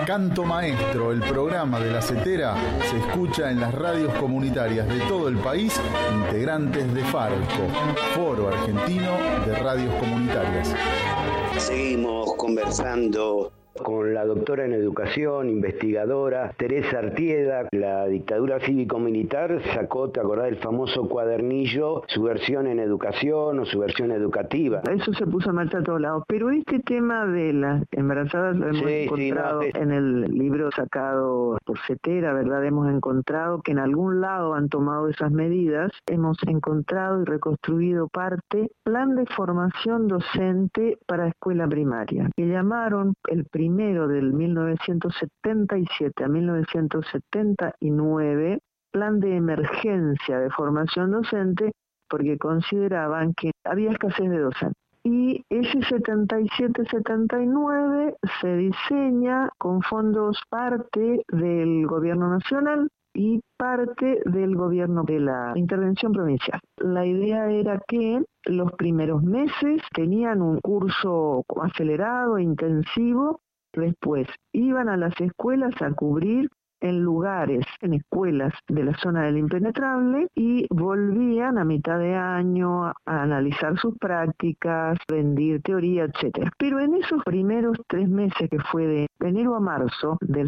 Canto Maestro, el programa de La Setera, se escucha en las radios comunitarias de todo el país, integrantes de FARCO, Foro Argentino de Radios Comunitarias. Seguimos conversando con la doctora en educación, investigadora, Teresa Artieda. La dictadura cívico-militar sacó, ¿te acordás del famoso cuadernillo, su versión en educación o su versión educativa? Eso se puso en marcha a todos lados, pero este tema de las embarazadas lo hemos encontrado en el libro sacado por Setera, ¿verdad? Hemos encontrado que en algún lado han tomado esas medidas, hemos encontrado y reconstruido parte, plan de formación docente para escuela primaria, que llamaron el primero del 1977 a 1979, plan de emergencia de formación docente, porque consideraban que había escasez de docentes. Y ese 77-79 se diseña con fondos parte del gobierno nacional y parte del gobierno de la intervención provincial. La idea era que los primeros meses tenían un curso acelerado e intensivo. Después iban a las escuelas a cubrir en lugares, en escuelas de la zona del impenetrable, y volvían a mitad de año a analizar sus prácticas, rendir teoría, etc. Pero en esos primeros 3 meses, que fue de enero a marzo del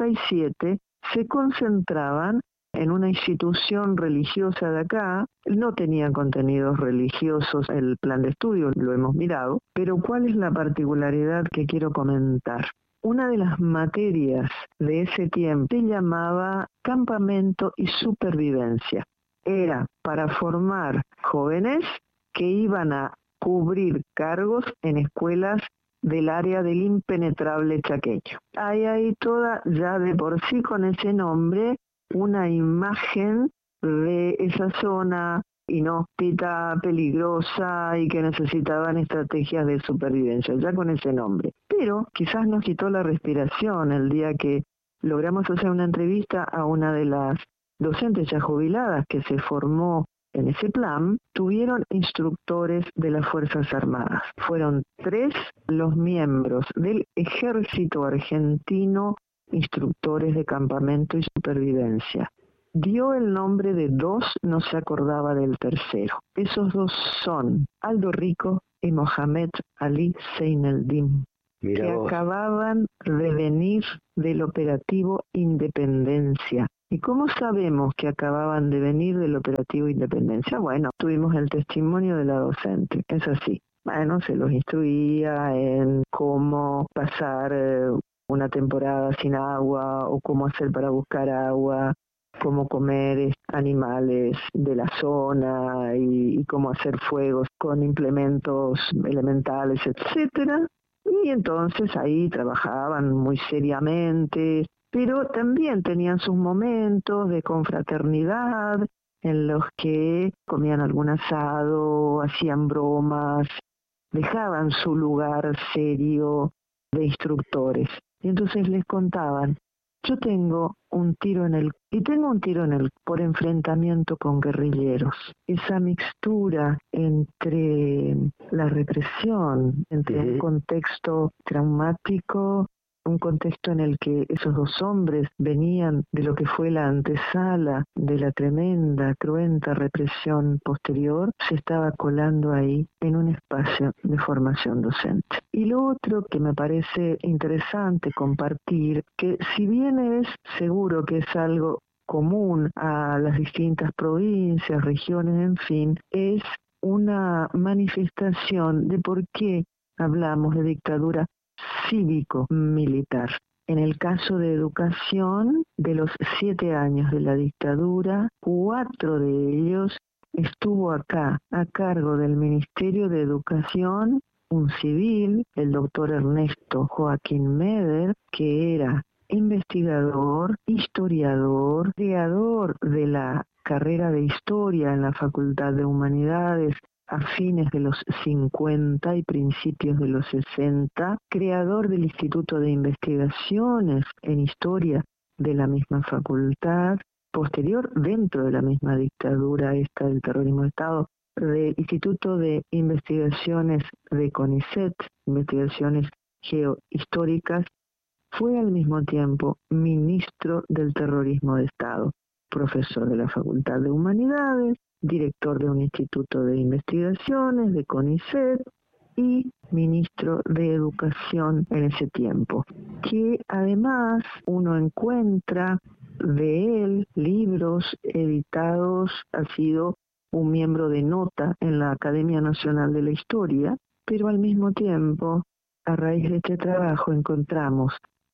77, se concentraban en una institución religiosa de acá. No tenía contenidos religiosos el plan de estudio, lo hemos mirado, pero ¿cuál es la particularidad que quiero comentar? Una de las materias de ese tiempo se llamaba campamento y supervivencia. Era para formar jóvenes que iban a cubrir cargos en escuelas del área del impenetrable chaqueño. Hay ahí toda, ya de por sí con ese nombre, una imagen de esa zona inhóspita, peligrosa y que necesitaban estrategias de supervivencia, ya con ese nombre. Pero quizás nos quitó la respiración el día que logramos hacer una entrevista a una de las docentes ya jubiladas que se formó en ese plan. Tuvieron instructores de las Fuerzas Armadas. Fueron 3 los miembros del Ejército Argentino, instructores de campamento y supervivencia. Dio el nombre de 2, no se acordaba del tercero. Esos 2 son Aldo Rico y Mohamed Ali Seineldin, que acababan de venir del operativo Independencia. ¿Y cómo sabemos que acababan de venir del operativo Independencia? Bueno, tuvimos el testimonio de la docente, es así. Bueno, se los instruía en cómo pasar una temporada sin agua o cómo hacer para buscar agua, cómo comer animales de la zona y cómo hacer fuegos con implementos elementales, etcétera. Y entonces ahí trabajaban muy seriamente, pero también tenían sus momentos de confraternidad en los que comían algún asado, hacían bromas, dejaban su lugar serio de instructores. Y entonces les contaban: yo tengo un tiro en el por enfrentamiento con guerrilleros. Esa mixtura entre la represión, entre un contexto traumático, un contexto en el que esos 2 hombres venían de lo que fue la antesala de la tremenda, cruenta represión posterior, se estaba colando ahí en un espacio de formación docente. Y lo otro que me parece interesante compartir, que si bien es seguro que es algo común a las distintas provincias, regiones, en fin, es una manifestación de por qué hablamos de dictadura cívico-militar. En el caso de educación, de los 7 años de la dictadura, 4 de ellos estuvo acá, a cargo del Ministerio de Educación, un civil, el doctor Ernesto Joaquín Meder, que era investigador, historiador, creador de la carrera de historia en la Facultad de Humanidades a fines de los 50 y principios de los 60, creador del Instituto de Investigaciones en Historia de la misma facultad, posterior, dentro de la misma dictadura esta del terrorismo de Estado, del Instituto de Investigaciones de CONICET, Investigaciones Geohistóricas, Fue al mismo tiempo ministro del Terrorismo de Estado, profesor de la Facultad de Humanidades, director de un instituto de investigaciones, de CONICET, y ministro de Educación en ese tiempo, que además uno encuentra de él libros editados, ha sido un miembro de nota en la Academia Nacional de la Historia, pero al mismo tiempo, a raíz de este trabajo, encontramos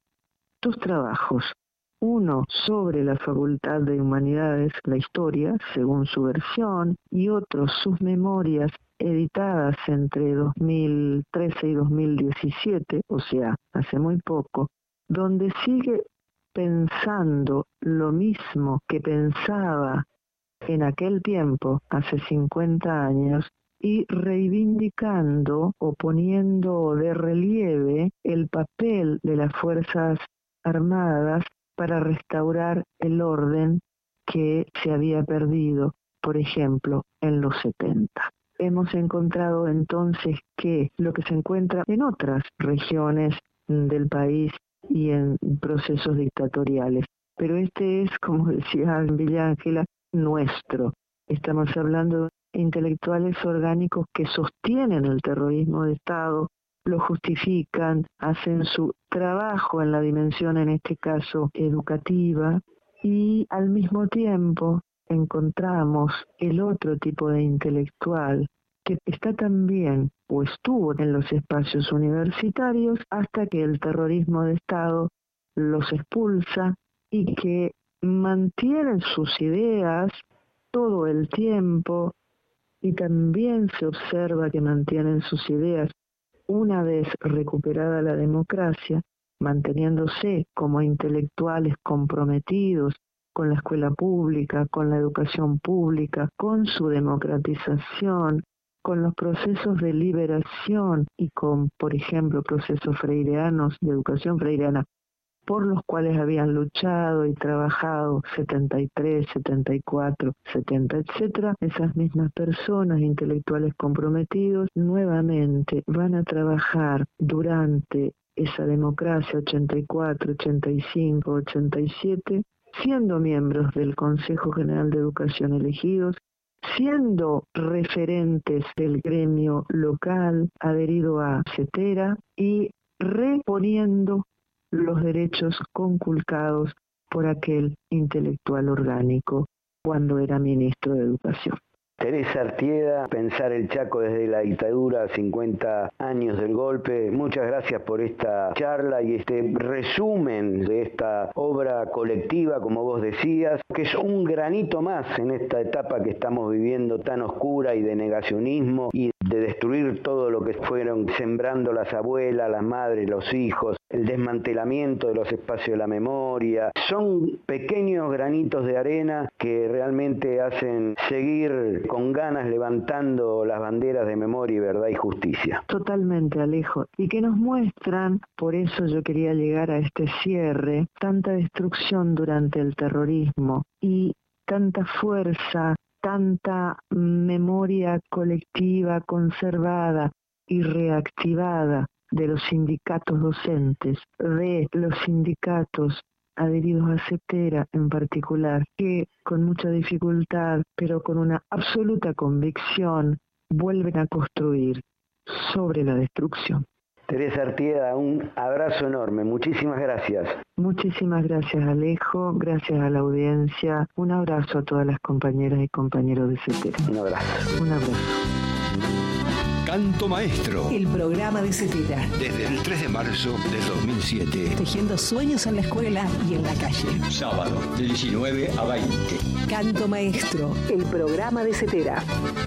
dos trabajos, uno sobre la Facultad de Humanidades, la historia, según su versión, y otro, sus memorias editadas entre 2013 y 2017, o sea, hace muy poco, donde sigue pensando lo mismo que pensaba en aquel tiempo, hace 50 años, y reivindicando o poniendo de relieve el papel de las Fuerzas Armadas para restaurar el orden que se había perdido, por ejemplo, en los 70. Hemos encontrado entonces que lo que se encuentra en otras regiones del país y en procesos dictatoriales, pero este es, como decía Villa Ángela, nuestro. Estamos hablando de intelectuales orgánicos que sostienen el terrorismo de Estado, lo justifican, hacen su trabajo en la dimensión, en este caso, educativa, y al mismo tiempo encontramos el otro tipo de intelectual que está también o estuvo en los espacios universitarios hasta que el terrorismo de Estado los expulsa y que mantienen sus ideas todo el tiempo, y también se observa que mantienen sus ideas una vez recuperada la democracia, manteniéndose como intelectuales comprometidos con la escuela pública, con la educación pública, con su democratización, con los procesos de liberación y con, por ejemplo, procesos freireanos, de educación freireana, por los cuales habían luchado y trabajado 73, 74, 70, etcétera. Esas mismas personas, intelectuales comprometidos, nuevamente van a trabajar durante esa democracia 84, 85, 87, siendo miembros del Consejo General de Educación elegidos, siendo referentes del gremio local adherido a CETERA y reponiendo los derechos conculcados por aquel intelectual orgánico cuando era ministro de Educación. Teresa Artieda, Pensar el Chaco desde la dictadura, 50 años del golpe. Muchas gracias por esta charla y este resumen de esta obra colectiva, como vos decías, que es un granito más en esta etapa que estamos viviendo tan oscura y de negacionismo y de destruir todo lo que fueron sembrando las abuelas, las madres, los hijos, el desmantelamiento de los espacios de la memoria. Son pequeños granitos de arena que realmente hacen seguir con ganas levantando las banderas de memoria y verdad y justicia. Totalmente, Alejo. Y que nos muestran, por eso yo quería llegar a este cierre, tanta destrucción durante el terrorismo y tanta fuerza, tanta memoria colectiva conservada y reactivada de los sindicatos docentes, de los sindicatos adheridos a CETERA en particular, que con mucha dificultad, pero con una absoluta convicción, vuelven a construir sobre la destrucción. Teresa Artieda, un abrazo enorme. Muchísimas gracias. Muchísimas gracias, Alejo. Gracias a la audiencia. Un abrazo a todas las compañeras y compañeros de CETERA. Un abrazo. Un abrazo. Canto Maestro. El programa de CETERA. Desde el 3 de marzo del 2007. Tejiendo sueños en la escuela y en la calle. Sábado, de 19 a 20. Canto Maestro. El programa de CETERA.